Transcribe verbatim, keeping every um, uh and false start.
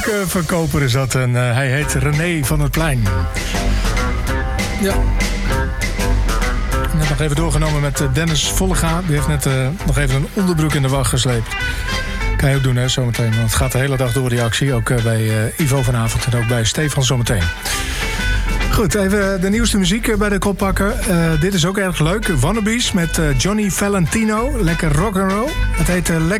boekenverkoper is dat. En uh, hij heet René van het Plein. Ja. Net nog even doorgenomen met Dennis Vollega. Die heeft net uh, nog even een onderbroek in de wacht gesleept. Kan je ook doen, hè, zometeen. Want het gaat de hele dag door die actie. Ook uh, bij uh, Ivo vanavond en ook bij Stefan zometeen. Goed, even de nieuwste muziek bij de kop pakken. Uh, dit is ook erg leuk. Wannabes met uh, Johnny Valentino. Lekker rock'n'roll. Het heet uh, Lekker